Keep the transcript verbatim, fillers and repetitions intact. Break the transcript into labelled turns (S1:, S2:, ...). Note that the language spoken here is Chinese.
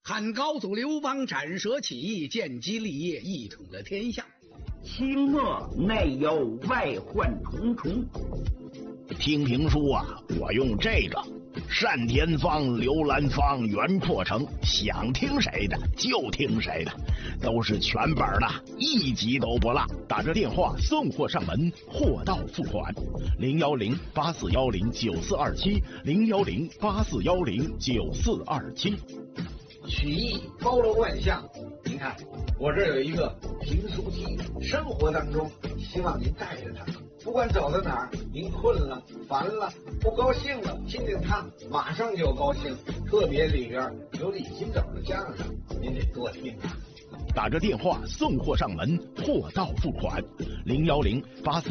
S1: 汉高祖刘邦斩蛇起义，建基立业，一统了天下。
S2: 清末内忧外患重重。
S3: 听评书啊，我用这个单田芳、刘兰芳、袁阔成，想听谁的就听谁的，都是全本的，一集都不落。打着电话送货上门，货到付款。零幺零八四幺零九四二七，零幺零八四幺零九四二七。
S4: 曲艺包罗万象，您看我这有一个评书机，生活当中希望您带着它，不管走到哪儿，您困了、烦了、不高兴了，听听它，马上就高兴。特别里边有李金斗的相声，您得多听啊。
S3: 打着电话送货上门，货到付款。零幺零八四